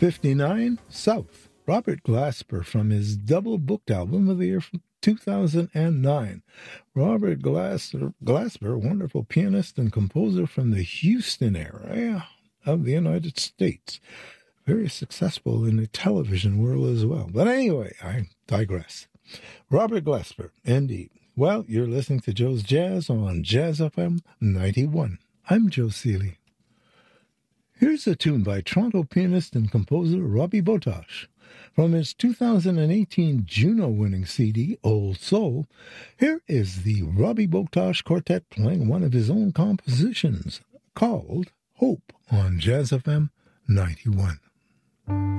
59, South, Robert Glasper, from his double-booked album of the year 2009. Robert Glasper, wonderful pianist and composer from the Houston area of the United States. Very successful in the television world as well. But anyway, I digress. Robert Glasper, indeed. Well, you're listening to Joe's Jazz on Jazz FM 91. I'm Joe Seeley. Here's a tune by Toronto pianist and composer Robbie Botosh. From his 2018 Juno-winning CD, Old Soul, here is the Robbie Botosh Quartet playing one of his own compositions called Hope on Jazz FM 91.